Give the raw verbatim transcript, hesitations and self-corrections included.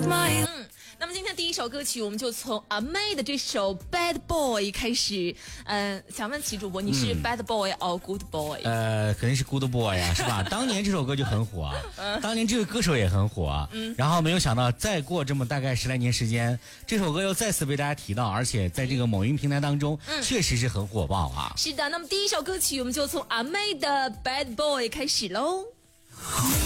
嗯，那么今天第一首歌曲，我们就从阿妹的这首《Bad Boy》开始。嗯、呃，想问齐主播，你是 Bad Boy 哦、嗯、Good Boy？ 呃，肯定是 Good Boy 呀、啊，是吧？当年这首歌就很火啊，嗯、当年这个歌手也很火啊。嗯，然后没有想到，再过这么大概十来年时间，这首歌又再次被大家提到，而且在这个某音平台当中，嗯、确实是很火爆啊。 是的，那么第一首歌曲，我们就从阿妹的《Bad Boy》开始喽。